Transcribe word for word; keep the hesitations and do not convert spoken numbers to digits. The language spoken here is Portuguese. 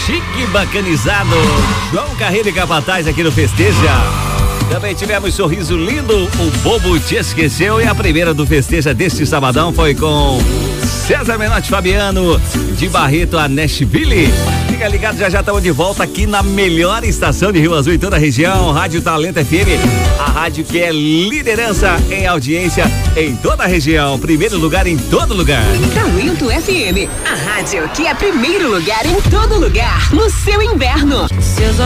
chique bacanizado. João Carreiro e Capataz aqui no Festeja. Também tivemos Sorriso Lindo, O Bobo Te Esqueceu, e a primeira do Festeja deste sabadão foi com César Menotti Fabiano, de Barreto a Nashville. Fica ligado, já já estamos de volta aqui na melhor estação de Rio Azul em toda a região, Rádio Talento F M, a rádio que é liderança em audiência em toda a região, primeiro lugar em todo lugar. Talento F M, a rádio que é primeiro lugar em todo lugar, no seu inverno.